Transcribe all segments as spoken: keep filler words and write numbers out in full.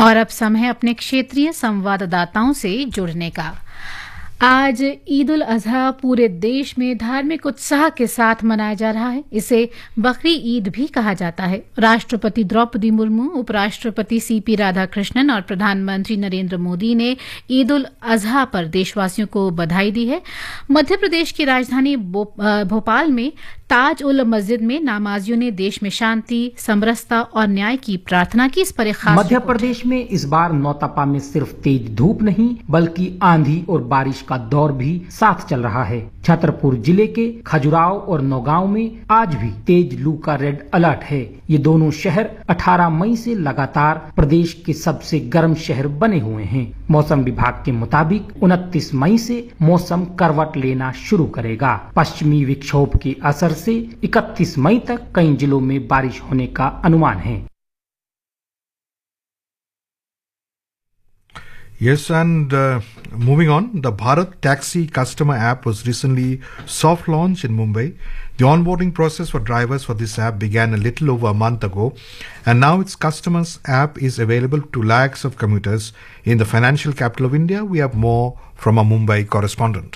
और अब समय है अपने क्षेत्रीय संवाददाताओं से जुड़ने का। आज ईद उल अजहा पूरे देश में धार्मिक उत्साह के साथ मनाया जा रहा है। इसे बकरी ईद भी कहा जाता है। राष्ट्रपति द्रौपदी मुर्मू, उपराष्ट्रपति सीपी राधाकृष्णन और प्रधानमंत्री नरेंद्र मोदी ने ईद उल अजहा पर देशवासियों को बधाई दी है। मध्य प्रदेश की राजधानी भोपाल में ताज उल मस्जिद में नमाजियों ने देश में शांति, समरसता और न्याय की प्रार्थना की। इस पर एक खास मध्य प्रदेश में इस बार नौतपा में सिर्फ तेज धूप नहीं बल्कि आंधी और बारिश का दौर भी साथ चल रहा है। छतरपुर जिले के खजुराहो और नौगांव में आज भी तेज लू का रेड अलर्ट है। ये दोनों शहर अठारह मई से लगातार प्रदेश के सबसे गर्म शहर बने हुए हैं। मौसम विभाग के मुताबिक उनतीस मई से मौसम करवट लेना शुरू करेगा। पश्चिमी विक्षोभ के असर से इकतीस मई तक कई जिलों में बारिश होने का अनुमान है। Yes, and uh, moving on, the Bharat Taxi customer app was recently soft launched in Mumbai. The onboarding process for drivers for this app began a little over a month ago, and now its customers app is available to lakhs of commuters in the financial capital of India. We have more from our Mumbai correspondent.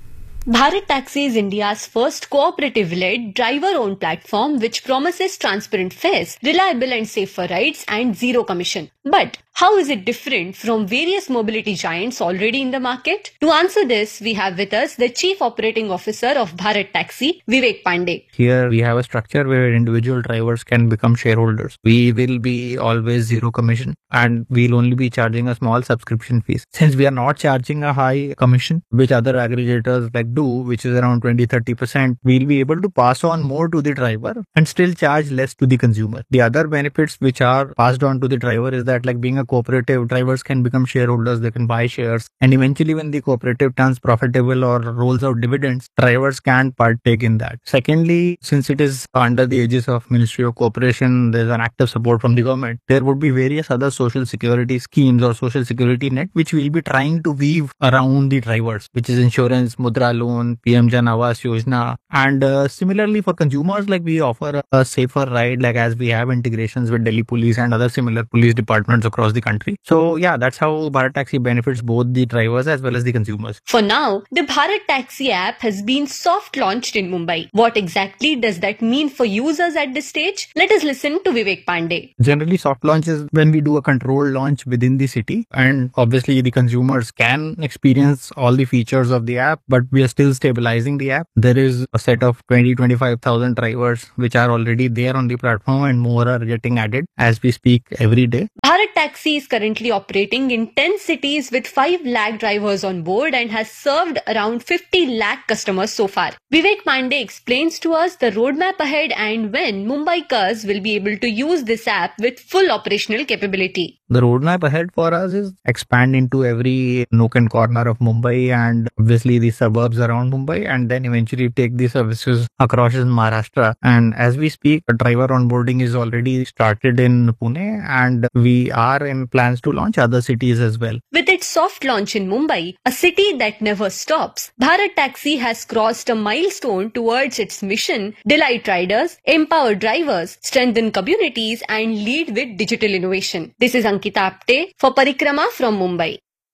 Bharat Taxi is India's first cooperative-led, driver-owned platform which promises transparent fares, reliable and safer rides, and zero commission. But how is it different from various mobility giants already in the market? To answer this, we have with us the Chief Operating Officer of Bharat Taxi, Vivek Pandey. Here we have a structure where individual drivers can become shareholders. We will be always zero commission and we'll only be charging a small subscription fees. Since we are not charging a high commission, which other aggregators like do, which is around twenty to thirty percent, we'll be able to pass on more to the driver and still charge less to the consumer. The other benefits which are passed on to the driver is that, like being a cooperative, drivers can become shareholders, they can buy shares, and eventually when the cooperative turns profitable or rolls out dividends, drivers can partake in that. Secondly, since it is under the aegis of Ministry of Cooperation, there's an active support from the government. There would be various other social security schemes or social security net which we'll be trying to weave around the drivers, which is insurance, Mudra loan, P M Jan Awas Yojana, and uh, similarly for consumers, like we offer a safer ride, like as we have integrations with Delhi Police and other similar police departments across the country. So yeah, that's how Bharat Taxi benefits both the drivers as well as the consumers. For now, the Bharat Taxi app has been soft launched in Mumbai. What exactly does that mean for users at this stage? Let us listen to Vivek Pandey. Generally, soft launch is when we do a controlled launch within the city, and obviously the consumers can experience all the features of the app, but we are still stabilizing the app. There is a set of twenty to twenty-five thousand drivers which are already there on the platform, and more are getting added as we speak every day. Bharat Taxi is currently operating in ten cities with five lakh drivers on board and has served around fifty lakh customers so far. Vivek Pandey explains to us the roadmap ahead and when Mumbaikars will be able to use this app with full operational capability. The roadmap ahead for us is expand into every nook and corner of Mumbai and obviously the suburbs around Mumbai, and then eventually take the services across in Maharashtra. And as we speak, driver onboarding is already started in Pune, and we are in plans to launch other cities as well. With its soft launch in Mumbai, a city that never stops, Bharat Taxi has crossed a milestone towards its mission: delight riders, empower drivers, strengthen communities, and lead with digital innovation. This is Ankita Apte for Parikrama from Mumbai.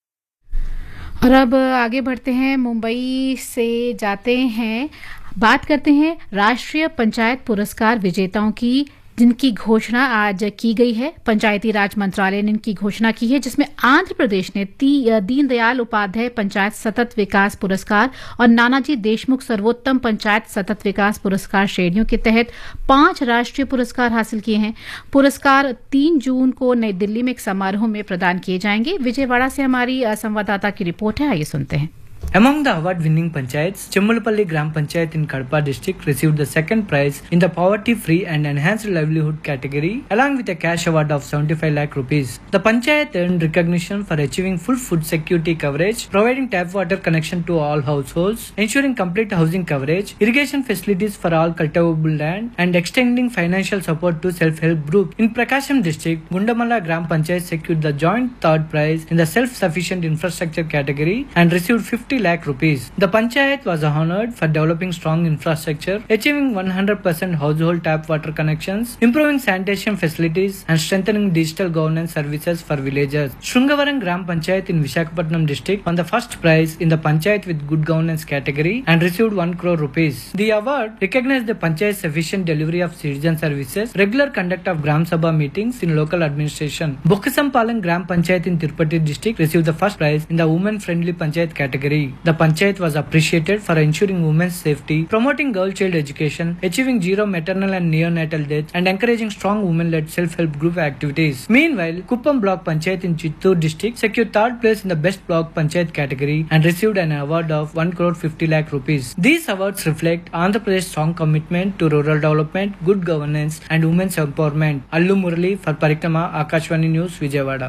और अब आगे बढ़ते हैं, मुंबई से जाते हैं, बात करते हैं राष्ट्रीय पंचायत पुरस्कार विजेताओं की, जिनकी घोषणा आज की गई है। पंचायती राज मंत्रालय ने इनकी घोषणा की है, जिसमें आंध्र प्रदेश ने दीनदयाल उपाध्याय पंचायत सतत विकास पुरस्कार और नानाजी देशमुख सर्वोत्तम पंचायत सतत विकास पुरस्कार श्रेणियों के तहत पांच राष्ट्रीय पुरस्कार हासिल किए हैं। पुरस्कार तीन जून को नई दिल्ली में एक समारोह में प्रदान किए जाएंगे। विजयवाड़ा से हमारी संवाददाता की रिपोर्ट है, आइए सुनते हैं। Among the award-winning panchayats, Chemmalpalli Gram Panchayat in Kadapa district received the second prize in the poverty-free and enhanced livelihood category, along with a cash award of seventy-five lakh rupees. The panchayat earned recognition for achieving full food security coverage, providing tap water connection to all households, ensuring complete housing coverage, irrigation facilities for all cultivable land, and extending financial support to self-help groups. In Prakasam district, Gundamala Gram Panchayat secured the joint third prize in the self-sufficient infrastructure category and received fifty fifty lakh rupees. The Panchayat was honored for developing strong infrastructure, achieving one hundred percent household tap water connections, improving sanitation facilities, and strengthening digital governance services for villagers. Srungavaram Gram Panchayat in Visakhapatnam district won the first prize in the Panchayat with Good Governance category and received one crore rupees. The award recognized the Panchayat's efficient delivery of citizen services, regular conduct of Gram Sabha meetings in local administration. Bokkasampalam Gram Panchayat in Tirupati district received the first prize in the Women Friendly Panchayat category. The Panchayat was appreciated for ensuring women's safety, promoting girl-child education, achieving zero maternal and neonatal deaths, and encouraging strong women-led self-help group activities. Meanwhile, Kuppam Block Panchayat in Chittoor district secured third place in the Best Block Panchayat category and received an award of one crore fifty lakh rupees. These awards reflect Andhra Pradesh's strong commitment to rural development, good governance, and women's empowerment. Allu Murali for Parikrama, Akashvani News, Vijayawada.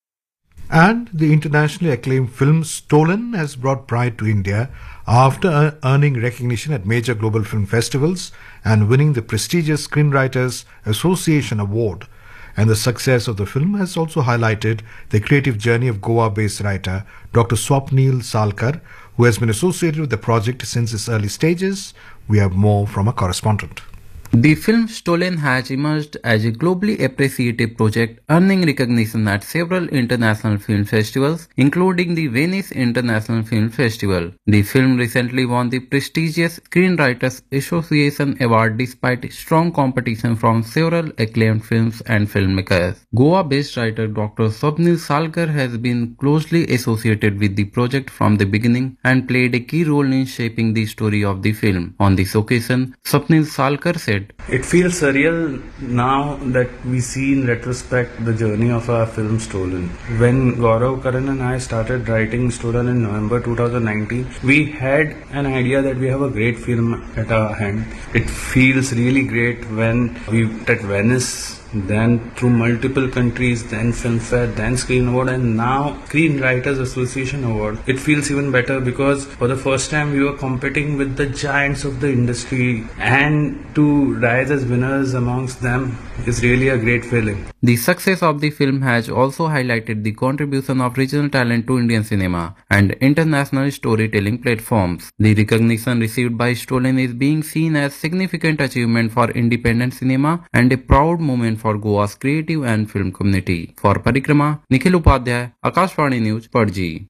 And the internationally acclaimed film Stolen has brought pride to India after uh, earning recognition at major global film festivals and winning the prestigious Screenwriters Association Award. And the success of the film has also highlighted the creative journey of Goa-based writer Doctor Swapnil Salkar, who has been associated with the project since its early stages. We have more from a correspondent. The film Stolen has emerged as a globally appreciated project, earning recognition at several international film festivals, including the Venice International Film Festival. The film recently won the prestigious Screenwriters Association Award despite strong competition from several acclaimed films and filmmakers. Goa-based writer Doctor Swapnil Salkar has been closely associated with the project from the beginning and played a key role in shaping the story of the film. On this occasion, Swapnil Salkar said, "It feels surreal now that we see in retrospect the journey of our film Stolen. When Gaurav, Karan and I started writing Stolen in November two thousand nineteen, we had an idea that we have a great film at our hand. It feels really great when we were at Venice, then through multiple countries, then Filmfare, then Screen Award, and now Screenwriters Association Award. It feels even better because for the first time we were competing with the giants of the industry, and to rise as winners amongst them is really a great feeling." The success of the film has also highlighted the contribution of regional talent to Indian cinema and international storytelling platforms. The recognition received by Stolen is being seen as significant achievement for independent cinema and a proud moment for Goa's creative and film community. For Parikrama, Nikhil Upadhyay, Akashvani News, Padji.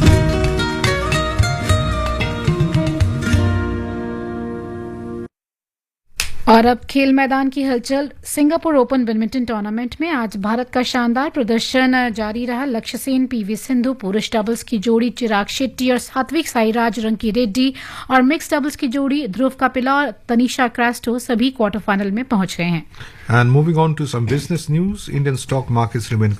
और अब खेल मैदान की हलचल। Singapore open badminton tournament में आज भारत का शानदार प्रदर्शन जारी रहा। लक्ष्य सेन, पीवी सिंधु, पुरुष डबल्स की जोड़ी चिराग शेट्टी और सात्विक साईराज रंकी रेड्डी और मिक्स डबल्स की जोड़ी ध्रुव कपिला और तनिषा क्रास्टो सभी क्वार्टर फाइनल में पहुंच गए हैं। And moving on to some business news, Indian stock markets remain